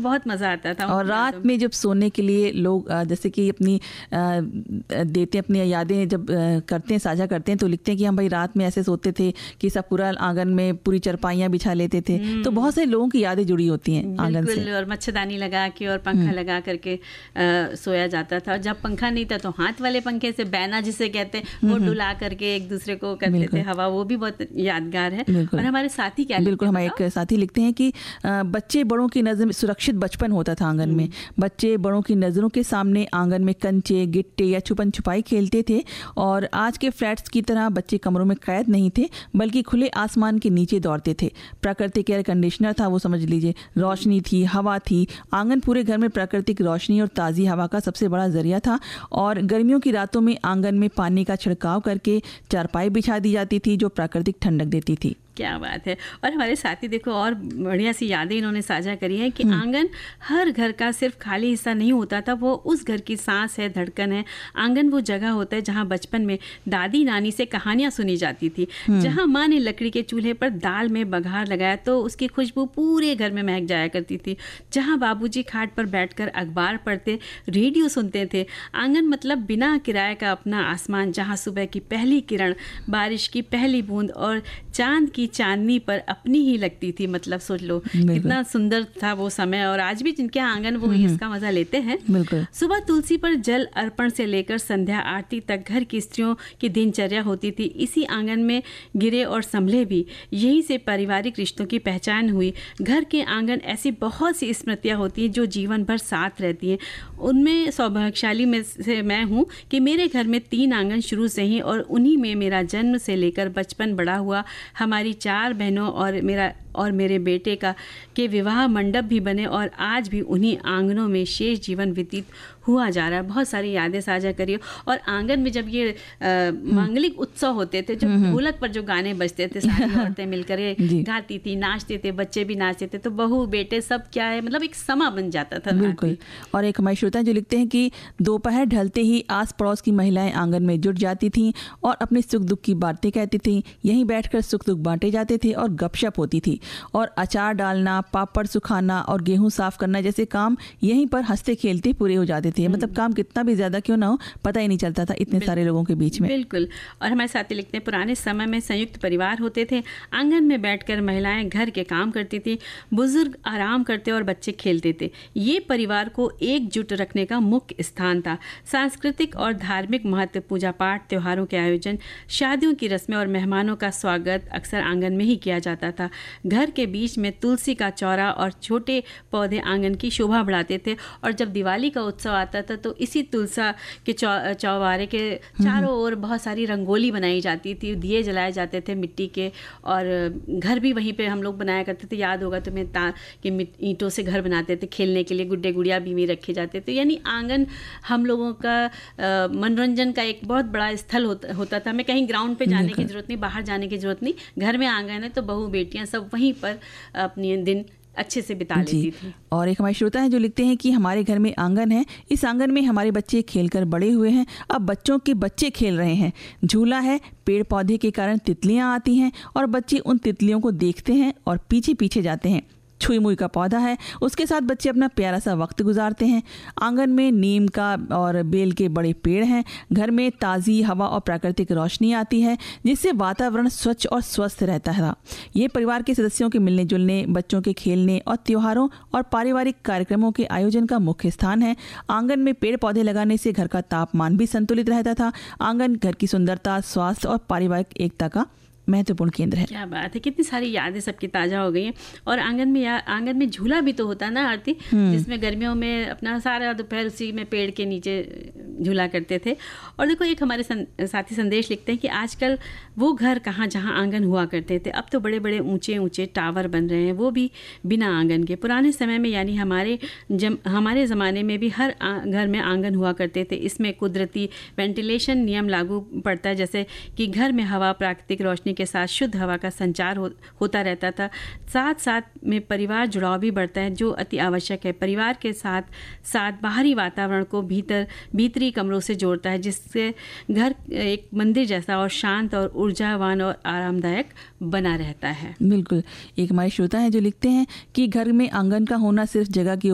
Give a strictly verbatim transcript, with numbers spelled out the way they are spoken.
बहुत मज़ा आता था। और रात में जब सोने के लिए लोग जैसे कि अपनी देते अपनी यादें जब करते हैं, साझा करते हैं, तो लिखते हैं कि हम भाई रात में ऐसे सोते थे कि सब पूरा आंगन में पूरी चरपाइयाँ बिछा लेते थे। तो बहुत सारे लोगों की यादें जुड़ी होती हैं आंगन से। और मच्छरदानी लगा के और पंखा लगा करके आ, सोया जाता था। जब पंखा नहीं था तो हाथ वाले पंखे से बैना जिसे कहते हैं वो डुला करके एक दूसरे को करते थे हवा, वो भी बहुत यादगार है। और हमारे साथी क्या बिल्कुल हमारे एक साथी लिखते हैं कि बच्चे बड़ों की नज़र में सुरक्षित बचपन होता था आंगन में। बच्चे बड़ों की नज़रों के सामने आंगन में कंचे, गिट्टे या छुपन छुपाई खेलते थे। और आज के फ्लैट्स की तरह बच्चे कमरों में कैद नहीं थे, बल्कि खुले आसमान के नीचे दौड़ते थे। प्राकृतिक एयर कंडीशनर था वो, समझ लीजिए, रोशनी थी, हवा थी। आंगन पूरे घर में प्राकृतिक रोशनी और ताज़ी हवा का सबसे बड़ा जरिया था। और गर्मियों की रातों में आंगन में पानी का छिड़काव करके चारपाई बिछा दी जाती थी जो प्राकृतिक ठंडक देती थी। क्या बात है। और हमारे साथी देखो और बढ़िया सी यादें इन्होंने साझा करी है कि आंगन हर घर का सिर्फ खाली हिस्सा नहीं होता था, वो उस घर की सांस है, धड़कन है। आंगन वो जगह होता है जहाँ बचपन में दादी नानी से कहानियाँ सुनी जाती थी, जहाँ माँ ने लकड़ी के चूल्हे पर दाल में बघार लगाया तो उसकी खुशबू पूरे घर में महक जाया करती थी, जहाँ बाबूजी खाट पर बैठकर अखबार पढ़ते, रेडियो सुनते थे। आंगन मतलब बिना किराए का अपना आसमान, जहाँ सुबह की पहली किरण, बारिश की पहली बूंद और चांद की चांदनी पर अपनी ही लगती थी। मतलब सोच लो कितना सुंदर था वो समय। और आज भी जिनके आंगन वो इसका मजा लेते हैं। सुबह तुलसी पर जल अर्पण से लेकर संध्या आरती तक घर की स्त्रियों की दिनचर्या होती थी। इसी आंगन में गिरे और संभले भी, यहीं से पारिवारिक रिश्तों की पहचान हुई। घर के आंगन ऐसी बहुत सी स्मृतियां होती हैं जो जीवन भर साथ रहती हैं। उनमें सौभाग्यशाली में से मैं हूँ कि मेरे घर में तीन आंगन शुरू से ही, और उन्हीं में मेरा जन्म से लेकर बचपन बड़ा हुआ। हमारी चार बहनों और मेरा और मेरे बेटे का के विवाह मंडप भी बने, और आज भी उन्हीं आंगनों में शेष जीवन व्यतीत हुआ जा रहा है। बहुत सारी यादें साझा करिए। और आंगन में जब ये मांगलिक उत्सव होते थे, जब ढोलक पर जो गाने बजते थे, सारी औरतें मिलकर गाती थी, नाचते थे, बच्चे भी नाचते थे, तो बहू बेटे सब क्या है, मतलब एक समा बन जाता था। बिल्कुल। और एक हमारे श्रोता जो लिखते हैं कि दोपहर ढलते ही आस पड़ोस की महिलाएं आंगन में जुट जाती थीं और अपने सुख दुख की बातें कहती थीं। यहीं बैठकर सुख दुख बांटे जाते थे और गपशप होती थी। और अचार डालना, पापड़ सुखाना और गेहूं साफ करना जैसे काम यहीं पर हंसते खेलते पूरे हो जाते थे। मतलब काम कितना भी ज्यादा क्यों ना हो, पता ही नहीं चलता था इतने सारे लोगों के बीच में। बिल्कुल। और हमारे साथी लिखते हैं पुराने समय में संयुक्त परिवार होते थे। आंगन में बैठकर महिलाएं घर के काम करती थी, बुजुर्ग आराम करते और बच्चे खेलते थे। ये परिवार को एकजुट रखने का मुख्य स्थान था। सांस्कृतिक और धार्मिक महत्व, पूजा पाठ, त्योहारों के आयोजन, शादियों की रस्में और मेहमानों का स्वागत अक्सर आंगन में ही किया जाता था। घर के बीच में तुलसी का चौरा और छोटे पौधे आंगन की शोभा बढ़ाते थे। और जब दिवाली का उत्सव आता था तो इसी तुलसा के चौ, चौबारे के चारों ओर बहुत सारी रंगोली बनाई जाती थी, दिए जलाए जाते थे मिट्टी के, और घर भी वहीं पे हम लोग बनाया करते थे। याद होगा तुम्हें ता कि ईंटों से घर बनाते थे, खेलने के लिए गुड्डे गुड़िया भी में रखे जाते थे। यानी आंगन हम लोगों का मनोरंजन का एक बहुत बड़ा स्थल होता, होता था। हमें कहीं ग्राउंड पे जाने की जरूरत नहीं, बाहर जाने की जरूरत नहीं। घर में आंगन है तो बहू बेटियां सब वहीं पर अपने दिन अच्छे से बिता लेती थी। और एक हमारे श्रोता हैं जो लिखते हैं कि हमारे घर में आंगन है, इस आंगन में हमारे बच्चे खेलकर बड़े हुए हैं, अब बच्चों के बच्चे खेल रहे हैं। झूला है, पेड़ पौधे के कारण तितलियां आती हैं और बच्चे उन तितलियों को देखते हैं और पीछे पीछे जाते हैं। छुई मुई का पौधा है, उसके साथ बच्चे अपना प्यारा सा वक्त गुजारते हैं। आंगन में नीम का और बेल के बड़े पेड़ हैं। घर में ताज़ी हवा और प्राकृतिक रोशनी आती है जिससे वातावरण स्वच्छ और स्वस्थ रहता है। ये परिवार के सदस्यों के मिलने जुलने, बच्चों के खेलने और त्योहारों और पारिवारिक कार्यक्रमों के आयोजन का मुख्य स्थान है। आंगन में पेड़ पौधे लगाने से घर का तापमान भी संतुलित रहता था। आंगन घर की सुंदरता, स्वास्थ्य और पारिवारिक एकता का महत्वपूर्ण केंद्र है। क्या बात है, कितनी सारी यादें सबकी ताज़ा हो गई हैं। और आंगन में या आंगन में झूला भी तो होता ना आरती, जिसमें गर्मियों में अपना सारा दोपहर उसी में पेड़ के नीचे झूला करते थे। और देखो एक हमारे सं, साथी संदेश लिखते हैं कि आजकल वो घर कहाँ जहाँ आंगन हुआ करते थे, अब तो बड़े बड़े ऊंचे ऊंचे टावर बन रहे हैं, वो भी बिना आंगन के। पुराने समय में यानी हमारे जम हमारे ज़माने में भी हर आ, घर में आंगन हुआ करते थे। इसमें कुदरती वेंटिलेशन नियम लागू पड़ता है, जैसे कि घर में हवा, प्राकृतिक रोशनी के साथ शुद्ध हवा का संचार हो, होता रहता था। साथ साथ में परिवार जुड़ाव भी बढ़ता है, जो अति आवश्यक है। परिवार के साथ साथ बाहरी वातावरण को भीतर भीतरी कमरों से जोड़ता है, जिससे घर एक मंदिर जैसा और शांत और ऊर्जावान और आरामदायक बना रहता है। बिल्कुल। एक हमारे श्रोता हैं जो लिखते हैं कि घर में आंगन का होना सिर्फ जगह की